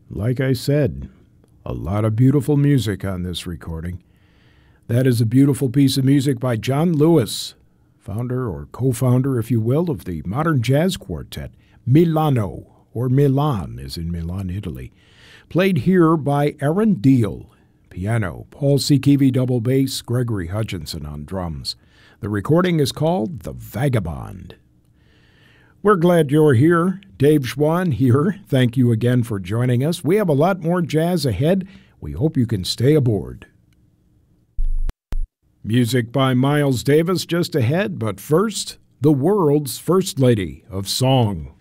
Like I said, a lot of beautiful music on this recording. That is a beautiful piece of music by John Lewis, founder or co-founder, if you will, of the modern jazz quartet, Milano, or Milan, as in Milan, Italy. Played here by Aaron Deal, piano, Paul Sikivi double bass, Gregory Hutchinson on drums. The recording is called The Vagabond. We're glad you're here. Dave Schwann here. Thank you again for joining us. We have a lot more jazz ahead. We hope you can stay aboard. Music by Miles Davis just ahead, but first, the world's first lady of song.